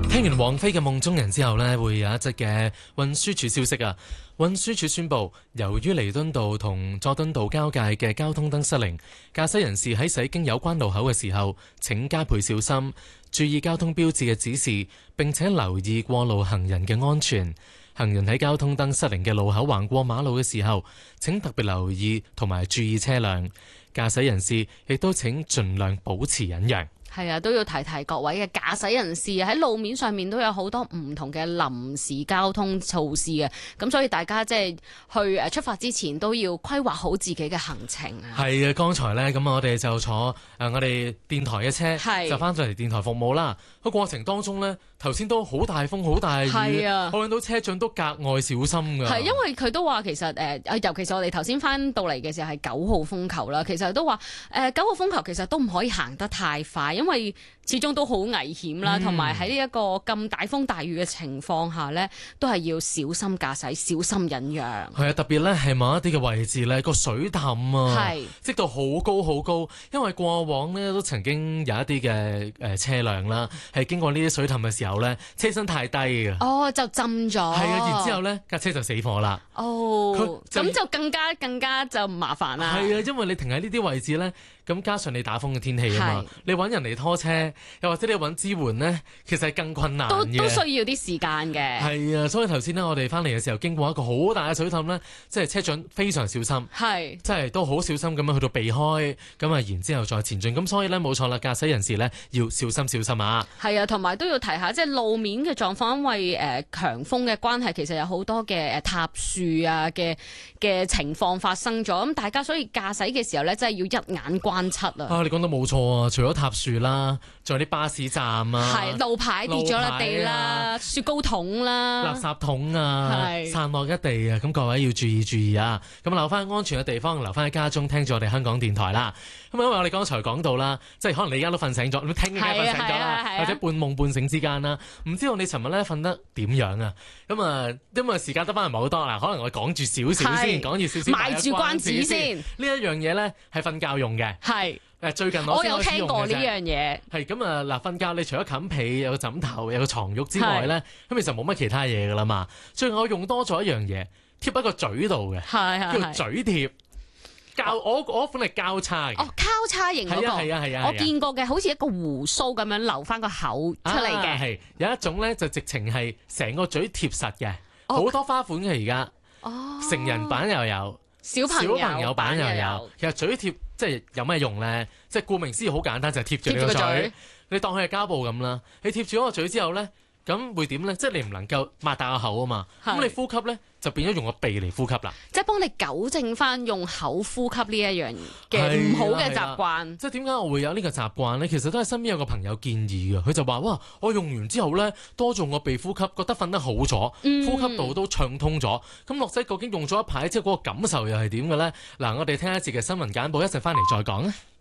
聽完王菲嘅《夢中人》之後呢，會有一則嘅運輸署消息啊。運輸署宣布，由於彌敦道同佐敦道交界嘅交通燈失靈，駕駛人士喺駛經有關路口嘅時候，請加倍小心，注意交通標誌嘅指示，並且留意過路行人嘅安全。行人喺交通燈失靈嘅路口橫過馬路嘅時候，請特別留意同埋注意車輛。駕駛人士亦都請盡量保持忍讓。 係啊，都要提提各位嘅駕駛人士喺路面上面都有好多唔同嘅臨時交通措施嘅，咁所以大家即係去出發之前都要規劃好自己嘅行程啊。 係啊，剛才呢，咁我哋就坐我哋電台嘅車，就翻咗嚟電台服務啦。個過程當中呢，頭先都好大風好大雨，我見到車長都格外小心㗎。係因為佢都話其實尤其是我哋頭先翻到嚟嘅時候係9號風球啦，其實都話9號風球其實都唔可以行得太快，因為始終都好危險啦，同埋喺呢一個咁大風大雨嘅情況下呢，都係要小心駕駛，小心忍讓。係啊， 特別呢係某一啲嘅位置呢個水氹啊，積到好高好高，因為過往呢都曾經有一啲嘅車輛啦，係經過呢啲水氹嘅時候呢，車身太低嘅， 就浸咗。 係啊，然之後呢架車就死火啦。 咁就更加就麻煩啦。 係啊，因為你停喺呢啲位置呢，咁加上你打風嘅天氣啊嘛，你揾人嚟拖車，又或者你揾支援呢，其實係更困難嘅， 都需要啲時間嘅。 係啊，所以頭先呢，我哋翻嚟嘅時候經過一個好大嘅水氹呢，即係車長非常小心，即係都好小心咁樣去到避開，咁啊然之後再前進。咁所以呢，冇錯啦，駕駛人士呢要小心啊。係啊，同埋都要提下，即係路面嘅狀況，因為強風嘅關係，其實有好多嘅塌樹啊嘅情況發生咗。咁大家所以駕駛嘅時候呢，真係要一眼關七啊！ 你講得冇錯啊！除咗塌樹啦，仲有啲巴士站啊， 路牌跌咗落地啦，雪糕筒啦， 垃圾桶啊，散落一地啊！咁各位要注意啊！咁留翻安全嘅地方，留翻喺家中聽住我哋香港電台啦。咁因為我哋剛才講到啦，即係可能你而家都瞓醒咗，你聽日瞓醒咗啦，或者半夢半醒之間啦，唔知道你尋日咧瞓得點樣啊？咁啊，因為時間得翻唔係好多啦，可能我講住少少先，講住少少賣住關子先。 呢一樣嘢咧係瞓覺用嘅。最近我有聽過呢樣嘢。 係咁啊！嗱，瞓覺你除咗冚被、有個枕頭、有個床褥之外咧，咁其實冇乜其他嘢噶啦嘛。最近我用多咗一樣嘢，貼喺個嘴度嘅，叫嘴貼。我款係交叉嘅。 交叉型嗰個。 係啊。 我見過嘅，好似一個鬍鬚咁樣留翻個口出嚟嘅。 係有一種咧，就直情係成個嘴貼實嘅，好多花款嘅而家。成人版又有，小朋友版又有。其實嘴貼即係有咩用咧？即係顧名思義好簡單，就係貼住你個嘴。你當佢係膠布咁啦，你貼住嗰個嘴之後咧，咁會點咧？即係你唔能夠擘大個口啊嘛。咁你呼吸咧就變咗用個鼻嚟呼吸啦。即係幫你糾正翻用口呼吸呢一樣嘅唔好嘅習慣。 即係點解我會有呢個習慣咧？其實都係身邊有個朋友建議嘅，佢就話：哇，我用完之後咧，多做個鼻呼吸，覺得瞓得好咗，呼吸道都暢通咗。咁樂仔究竟用咗一排之後嗰個感受又係點嘅咧？嗱，我哋聽一節嘅新聞簡報，一陣翻嚟再講啊。